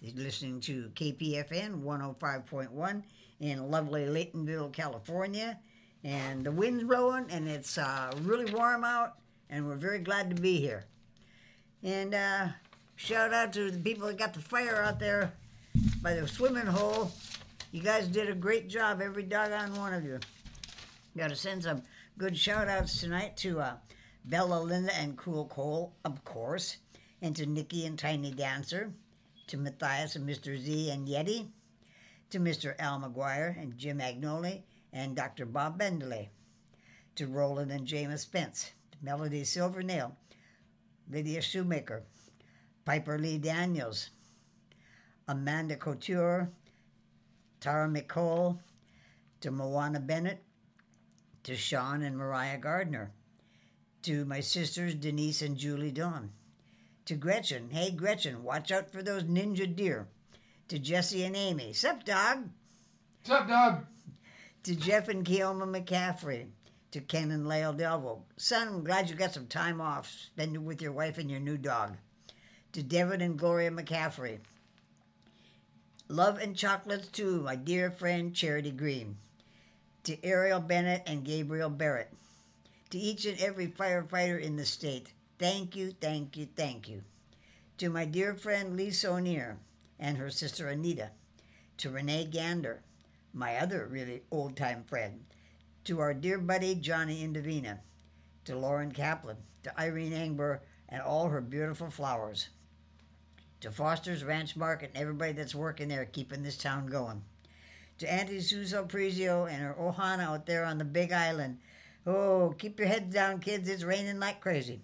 You're listening to KPFN 105.1 in lovely Laytonville, California. And the wind's blowing and it's really warm out, and we're very glad to be here. And shout out to the people that got the fire out there by the swimming hole. You guys did a great job, every doggone one of you. Got to send some good shout outs tonight to Bella, Linda, and Cool Cole, of course, and to Nikki and Tiny Dancer, to Matthias and Mr. Z and Yeti, to Mr. Al McGuire and Jim Agnoli and Dr. Bob Bendeley, to Roland and Jameis Spence, to Melody Silvernail, Lydia Shoemaker, Piper Lee Daniels, Amanda Couture, Tara McCall, to Moana Bennett, to Sean and Mariah Gardner, to my sisters Denise and Julie Dawn, to Gretchen, hey Gretchen, watch out for those ninja deer, to Jesse and Amy, sup dog? Sup dog? To Jeff and Keoma McCaffrey, to Ken and Lael Delvo, son, I'm glad you got some time off, spend it with your wife and your new dog, to Devin and Gloria McCaffrey, love and chocolates to my dear friend Charity Green, to Ariel Bennett and Gabriel Barrett, to each and every firefighter in the state, thank you, thank you, thank you. To my dear friend Lisa O'Neill and her sister Anita, to Renee Gander, my other really old-time friend, to our dear buddy Johnny Indovina, to Lauren Kaplan, to Irene Engber and all her beautiful flowers, to Foster's Ranch Market and everybody that's working there keeping this town going, to Auntie Susan Prezio and her Ohana out there on the Big Island. Oh, keep your heads down, kids. It's raining like crazy.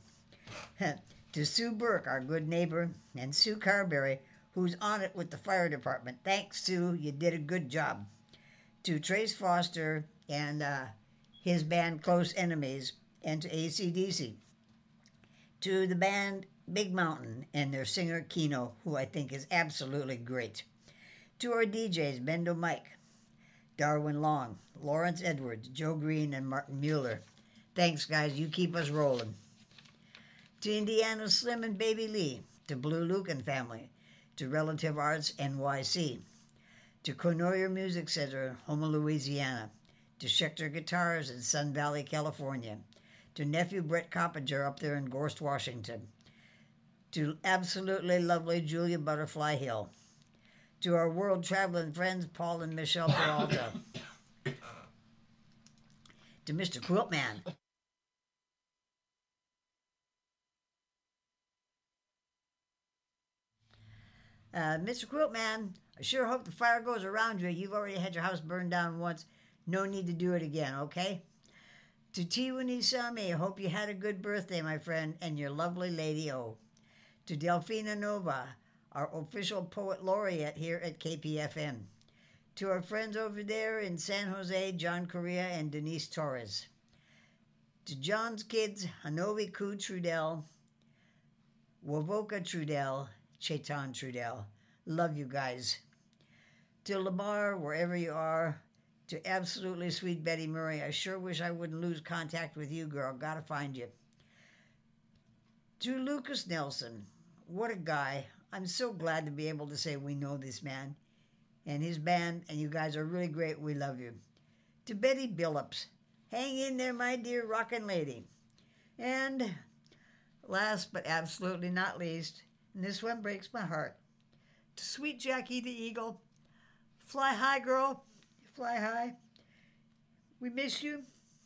To Sue Burke, our good neighbor, and Sue Carberry, who's on it with the fire department. Thanks, Sue. You did a good job. To Trace Foster and his band Close Enemies, and to AC/DC. To the band Big Mountain and their singer Kino, who I think is absolutely great. To our DJs, Bendo Mike, Darwin Long, Lawrence Edwards, Joe Green, and Martin Mueller. Thanks, guys. You keep us rolling. To Indiana Slim and Baby Lee, to Blue Lucan family, to Relative Arts NYC, to Conoyer Music Center in Houma, Louisiana, to Schechter Guitars in Sun Valley, California, to nephew Brett Coppinger up there in Gorst, Washington, to absolutely lovely Julia Butterfly Hill, to our world traveling friends Paul and Michelle Peralta, to Mr. Quiltman, Mr. Quiltman, I sure hope the fire goes around you. You've already had your house burned down once. No need to do it again, okay? To Tiwani Sami, I hope you had a good birthday, my friend, and your lovely Lady O. To Delphina Nova, our official poet laureate here at KPFN. To our friends over there in San Jose, John Correa and Denise Torres. To John's kids, Hanovi Ku Trudell, Wovoka Trudell, Chetan Trudell. Love you guys. To Lamar, wherever you are. To absolutely sweet Betty Murray, I sure wish I wouldn't lose contact with you, girl. Gotta find you. To Lucas Nelson, what a guy. I'm so glad to be able to say we know this man and his band, and you guys are really great. We love you. To Betty Billups, hang in there, my dear rockin' lady. And last but absolutely not least, and this one breaks my heart, to sweet Jackie the Eagle, fly high, girl. Fly high. We miss you.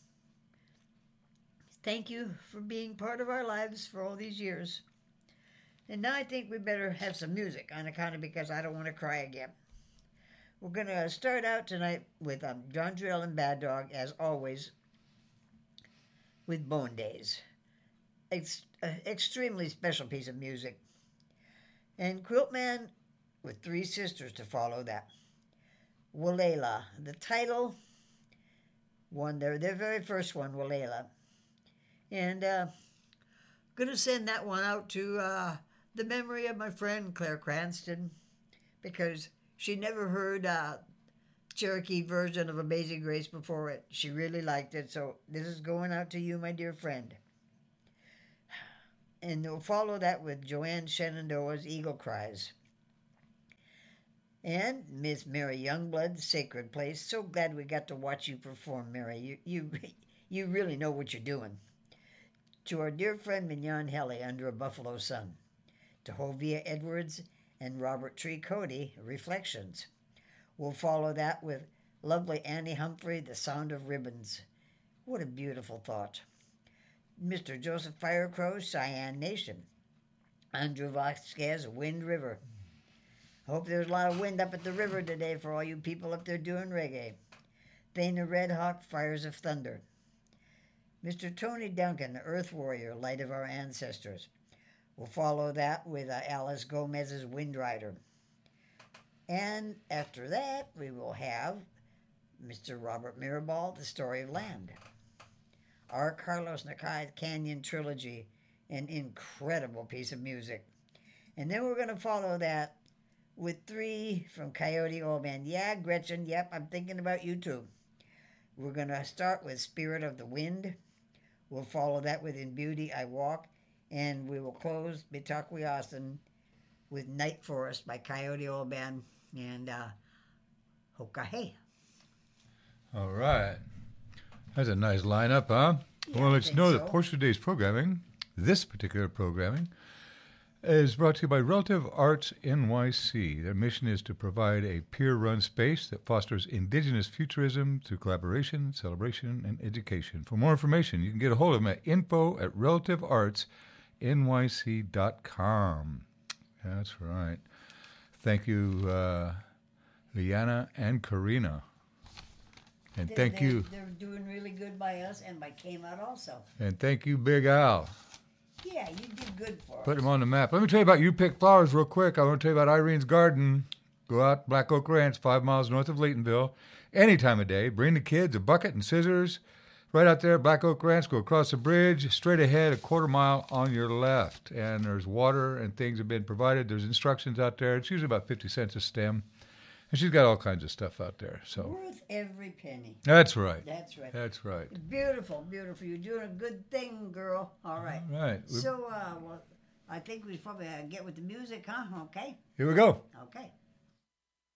Thank you for being part of our lives for all these years. And now I think we better have some music on account of because I don't want to cry again. We're going to start out tonight with John Drill and Bad Dog, as always, with Bone Days. It's an extremely special piece of music. And Quiltman with three sisters to follow that. Walela, the title one, their very first one, Walela. And going to send that one out to the memory of my friend Claire Cranston, because she never heard Cherokee version of Amazing Grace before it. She really liked it, so this is going out to you, my dear friend. And we'll follow that with Joanne Shenandoah's Eagle Cries. And Miss Mary Youngblood, Sacred Place. So glad we got to watch you perform, Mary. You really know what you're doing. To our dear friend Mignon Helly, Under a Buffalo Sun. To Hovia Edwards and Robert Tree Cody, Reflections. We'll follow that with lovely Annie Humphrey, The Sound of Ribbons. What a beautiful thought. Mr. Joseph Firecrow, Cheyenne Nation. Andrew Vasquez, Wind River. I hope there's a lot of wind up at the river today for all you people up there doing reggae. Thana Red Hawk, Fires of Thunder. Mr. Tony Duncan, the Earth Warrior, Light of Our Ancestors. We'll follow that with Alice Gomez's Wind Rider. And after that, we will have Mr. Robert Mirabal, The Story of Land. R. Carlos Nakai's Canyon Trilogy, an incredible piece of music. And then we're going to follow that with 3 from Coyote Old Man. Yeah, Gretchen, yep, I'm thinking about you too. We're going to start with Spirit of the Wind. We'll follow that with In Beauty I Walk. And we will close Bitakwi Austin with Night Forest by Coyote Old Man and Hokahe. All right. That's a nice lineup, huh? Yeah, Well, let's know so. that portion of today's programming, this particular programming, is brought to you by Relative Arts NYC. Their mission is to provide a peer-run space that fosters indigenous futurism through collaboration, celebration, and education. For more information, you can get a hold of them at info@relativeartsnyc.com. That's right. Thank you, Liana and Karina. And thank you. They're doing really good by us and by Came Out also. And thank you, Big Al. Yeah, you did good for Put us. them on the map. Let me tell you about You Pick Flowers real quick. I want to tell you about Irene's Garden. Go out Black Oak Ranch, 5 miles north of Laytonville, any time of day. Bring the kids a bucket and scissors. Right out there, Black Oak Ranch. Go across the bridge, straight ahead, a quarter mile on your left. And there's water and things have been provided. There's instructions out there. It's usually about 50 cents a stem. And she's got all kinds of stuff out there. So Worth every penny. that's right. That's right. That's right. Beautiful, beautiful. You're doing a good thing, girl. All right. All right. So, well, I think we probably get with the music, huh? Okay. Here we go. Okay.